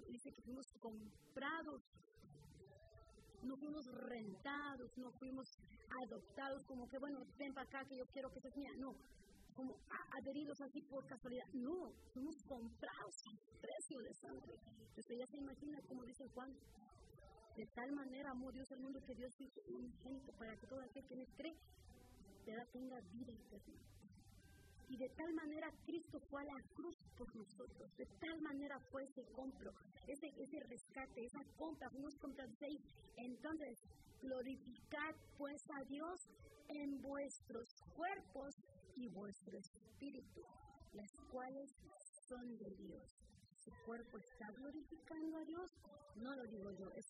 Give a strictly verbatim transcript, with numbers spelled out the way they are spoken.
dice que fuimos comprados, no fuimos rentados, no fuimos adoptados, como que bueno, ven para acá que yo quiero que seas mía, no, como adheridos así por casualidad, no, fuimos comprados a precio de sangre. Usted ya se imagina, como dice Juan, de tal manera amó Dios al mundo que Dios hizo un unigénito para que todo aquel que en él cree tenga vida eterna. Y de tal manera Cristo fue a la cruz por nosotros, de tal manera fue ese compro, ese, ese rescate, esa compra, fuimos comprados ahí. Entonces, glorificad pues a Dios en vuestros cuerpos y vuestro espíritu, las cuales son de Dios. ¿Su cuerpo está glorificando a Dios? No lo digo yo, es